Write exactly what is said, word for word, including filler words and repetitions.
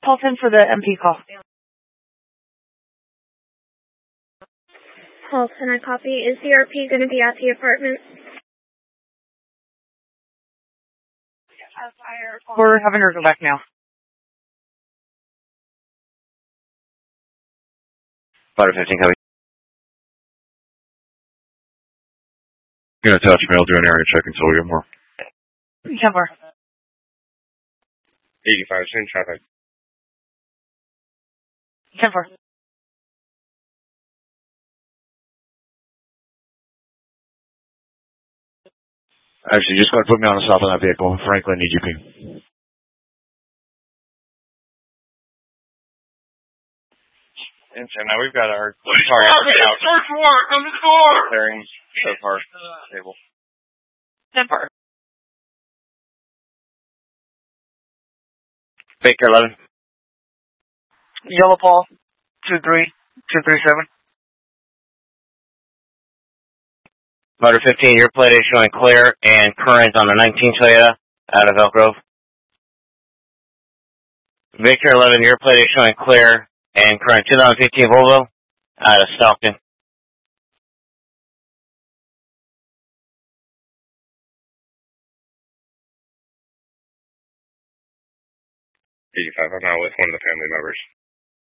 call ten for the M P call. Call ten, I copy. Is the R P going to be at the apartment? We're having her go back now. Fighter fifteen, copy. You're going to touch me. I'll do an area check until we get more. ten four. eighty-five, same traffic. ten four. Actually, just going to put me on the stop on that vehicle. Franklin, E G P. And so now we've got our target out. Search warrant on the door! Clearing so far. Table. ten four. Baker eleven. Yellow Paul. two three. two three seven. Motor fifteen, your plate is showing clear and current on the nineteen Toyota out of Elk Grove. Victor eleven, your plate is showing clear and current twenty fifteen Volvo out of Stockton. eighty-five, I'm out with one of the family members.